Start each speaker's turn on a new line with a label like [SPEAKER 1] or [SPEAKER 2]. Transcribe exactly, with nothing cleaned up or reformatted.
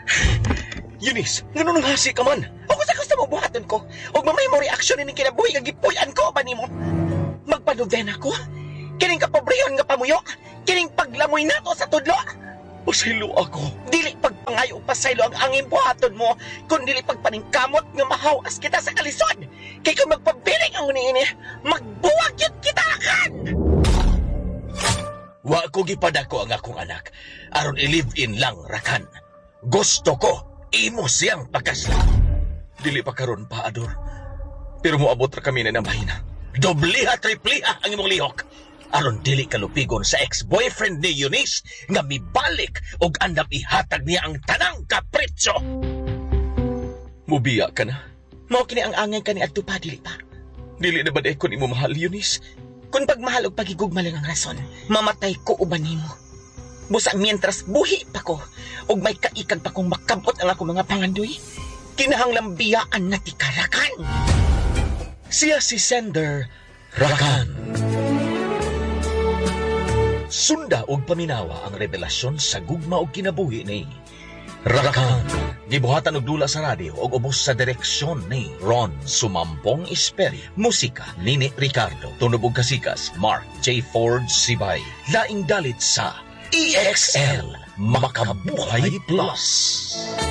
[SPEAKER 1] Eunice, ganun ang hasi ka man.
[SPEAKER 2] O kung sa gusto mo buhaton ko, o mamay mo reaksyon ni kinabuhi nga gipuyan ko ba nimo? Magpanugden ako? Kining kapobrehon nga pamuyo? Kining paglamoy nato sa tudlo?
[SPEAKER 1] Pasaylo ako.
[SPEAKER 2] Dili pagpangayo pasaylo ang angin buhaton mo, kung dili pagpaningkamot nga mahawas kita sa kalisod. Kay kung magpabiling ang uniini, magbuwag yun kita akan!
[SPEAKER 1] Wa ko gipadako ang akong anak. Aron i-live-in lang, Rakan. Gusto ko, imo siyang pagkasla. Dili pa karon pa, Ador. Pero moabot ra kami na ng bahina. Dobliha, tripliha ang imong lihok. Aron dili kalupigon sa ex-boyfriend ni Eunice nga mibalik og andam ihatag niya ang tanang kapritso. Mubiya ka na.
[SPEAKER 2] Mao kini ang angay ka ni adto pa, dili pa.
[SPEAKER 1] Dili na ba dahil ko nimo mahal, Eunice?
[SPEAKER 2] Kung pagmahal og pagigugma lang ang rason, mamatay ko uban nimo. Busa mientras buhi pa ko, og may kaikag pa kong makabot ang ako mga pangandoy, kinahanglang biyaan na tikarakan.
[SPEAKER 1] Siya si Sender Rakan. Sunda og paminawa ang revelasyon sa gugma og kinabuhi ni Rakan. Gibuhatan og dula sa radyo og ubos sa direksyon ni Ron Sumampong Esperi. Musika Nini Ricardo. Tunog og kasikas Mark J. Ford Sibay. Laing dalit sa E X L Makabuhay Plus.